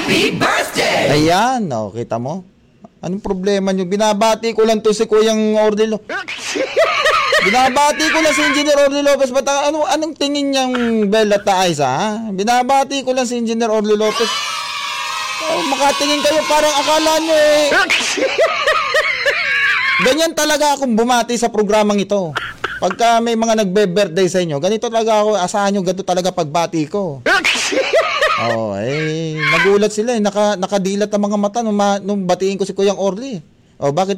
Ayan, kita mo? Anong problema nyo? Binabati ko lang to si Kuyang Orly Lopez. Binabati ko lang si Engineer Orly Lopez. Ba't anong tingin niyang Bella Taisa, ha? Binabati ko lang si Engineer Orly Lopez. Makatingin kayo, parang akala nyo ganyan talaga akong bumati sa programang ito. Pagka may mga nagbe-birthday sa inyo, ganito talaga ako, asahan nyo, ganito talaga pagbati ko. Nagulat sila nakadilat ang mga mata nung batiin ko si Kuyang Orly. Bakit